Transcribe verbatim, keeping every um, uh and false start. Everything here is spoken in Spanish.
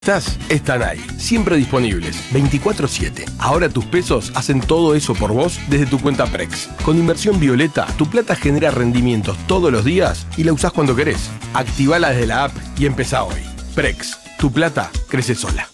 Estás, están ahí, siempre disponibles, veinticuatro siete. Ahora tus pesos hacen todo eso por vos desde tu cuenta Prex. Con Inversión Violeta, tu plata genera rendimientos todos los días y la usás cuando querés. Activala desde la app y empezá hoy. Prex, tu plata crece sola.